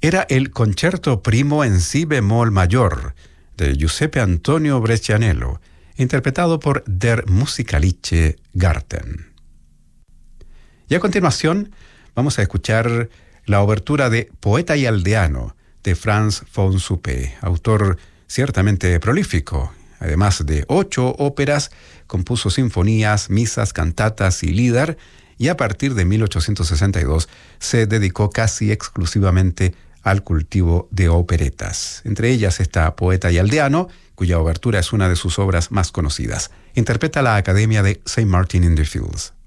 era el Concerto Primo en Si bemol mayor de Giuseppe Antonio Brescianello, interpretado por Der Musikalische Garten. Y a continuación vamos a escuchar la obertura de Poeta y Aldeano de Franz von Suppé, autor ciertamente prolífico. Además de 8 óperas, compuso sinfonías, misas, cantatas y lieder, y a partir de 1862 se dedicó casi exclusivamente al cultivo de operetas. Entre ellas está Poeta y Aldeano, cuya obertura es una de sus obras más conocidas. Interpreta la Academia de St. Martin in the Fields.